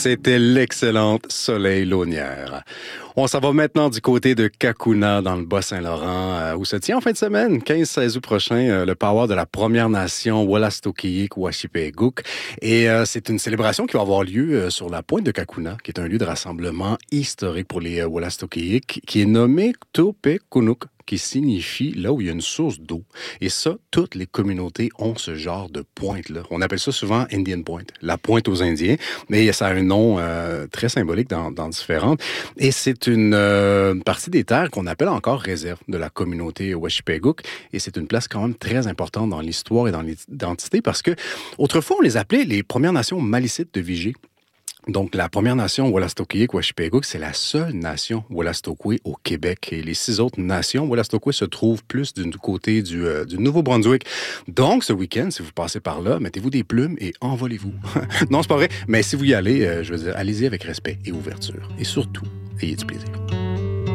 C'était l'excellente Soleil Launière. On s'en va maintenant du côté de Kakuna, dans le Bas-Saint-Laurent, où se tient en fin de semaine, 15-16 août prochain, le power de la Première Nation Wolastoqiyik-Washipeguk. Et c'est une célébration qui va avoir lieu sur la pointe de Kakuna, qui est un lieu de rassemblement historique pour les Wolastoqiyik, qui est nommé Topekunuk, qui signifie là où il y a une source d'eau. Et ça, toutes les communautés ont ce genre de pointe-là. On appelle ça souvent Indian Point, la pointe aux Indiens, mais ça a un nom très symbolique dans différentes. Et c'est une partie des terres qu'on appelle encore réserve de la communauté Washipeguk. Et c'est une place quand même très importante dans l'histoire et dans l'identité parce que autrefois, on les appelait les Premières Nations malicites de Vigée. Donc, la Première Nation Wolastoqiyik-Washipeguk, c'est la seule nation Wolastoqey au Québec. Et les 6 autres nations Wolastoqey se trouvent plus du côté du Nouveau-Brunswick. Donc, ce week-end, si vous passez par là, mettez-vous des plumes et envolez-vous. Non, c'est pas vrai. Mais si vous y allez, je veux dire, allez-y avec respect et ouverture. Et surtout, ayez du plaisir.